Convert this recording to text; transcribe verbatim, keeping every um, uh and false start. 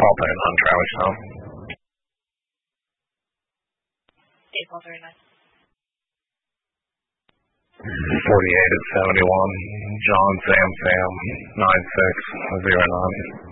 Call back on Travis now. April very nice. forty-eight at seventy-one. John Sam Sam nine six zero nine.